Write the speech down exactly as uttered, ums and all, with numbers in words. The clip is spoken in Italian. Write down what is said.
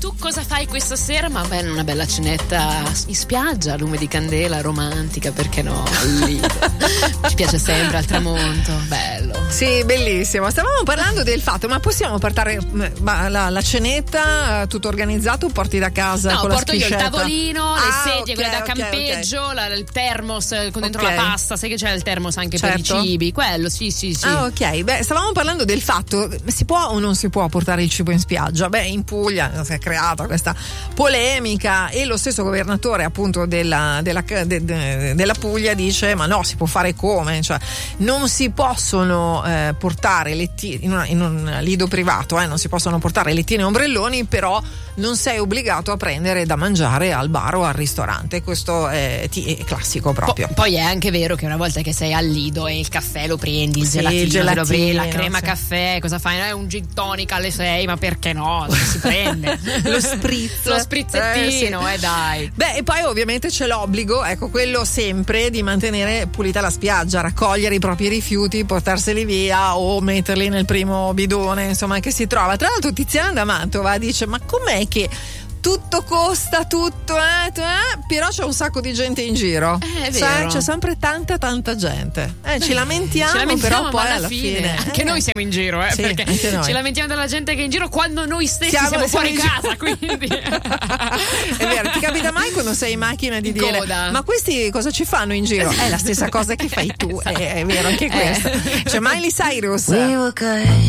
tu cosa fai questa sera? Ma beh, una bella cenetta in spiaggia, lume di candela, romantica, perché no? Al Lido. Ci piace sempre al tramonto, bello. Sì, bellissimo. Stavamo parlando del fatto, ma possiamo portare ma la, la cenetta tutto organizzato, porti da casa? No, con porto la io il schiscetta? tavolino, ah, le sedie, okay, quelle da okay, campeggio, okay. La, il termos con dentro okay. la pasta, sai che c'è il termos anche certo. per i cibi, quello sì sì sì. Ah, ok. Beh, stavamo parlando del fatto, si può o non si può portare il cibo in spiaggia? Beh, in Puglia si è creata questa polemica e lo stesso governatore appunto della, della, de, de, della Puglia dice ma no, si può fare come? Cioè non si possono eh, portare lettini in, una, in un lido privato, eh, non si possono portare lettini e ombrelloni, però non sei obbligato a prendere da mangiare al bar o al ristorante. Questo è, è classico proprio. Po- poi è anche vero che una volta che sei al lido e il caffè lo prendi, il sì, gelatino, il gelatino lo prendi, la crema sì. caffè, cosa fai? No, è un gin tonic alle sei, ma perché no? Si prende lo spritz, lo sprizzettino, eh, eh, sì. eh dai. Beh, e poi ovviamente c'è l'obbligo, ecco, quello sempre di mantenere pulita la spiaggia, raccogliere i propri rifiuti, portarseli via o metterli nel primo bidone, insomma, che si trova. Tra l'altro Tiziana da Mantova dice ma com'è che tutto costa tutto, eh, eh, però c'è un sacco di gente in giro, eh, è sai, vero. c'è sempre tanta tanta gente, eh, ci, lamentiamo, ci lamentiamo però poi alla alla fine, fine anche eh. noi siamo in giro, eh, sì, perché noi. ci lamentiamo della gente che è in giro quando noi stessi siamo, siamo, siamo fuori casa, quindi è vero. Ti capita mai quando sei in macchina di in dire coda. ma questi cosa ci fanno in giro? È la stessa cosa che fai tu, è, è vero anche questo. Eh. C'è Miley Cyrus. We were good.